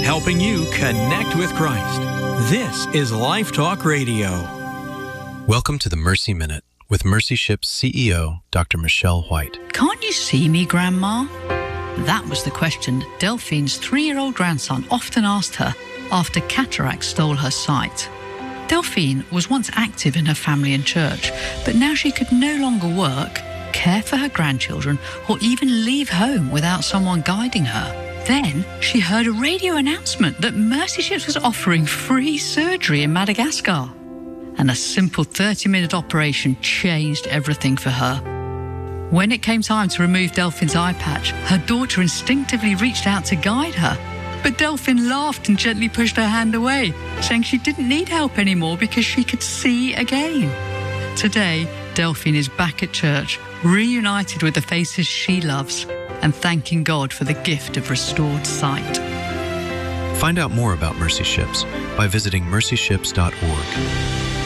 helping you connect with Christ. This is Life Talk Radio. Welcome to the Mercy Minute with Mercy Ships CEO, Dr. Michelle White. Can't you see me, Grandma? That was the question Delphine's 3-year-old grandson often asked her after cataract stole her sight. Delphine was once active in her family and church, but now she could no longer work, care for her grandchildren, or even leave home without someone guiding her. Then she heard a radio announcement that Mercy Ships was offering free surgery in Madagascar. And a simple 30-minute operation changed everything for her. When it came time to remove Delphine's eye patch, her daughter instinctively reached out to guide her. But Delphine laughed and gently pushed her hand away, saying she didn't need help anymore because she could see again. Today, Delphine is back at church, reunited with the faces she loves, and thanking God for the gift of restored sight. Find out more about Mercy Ships by visiting mercyships.org.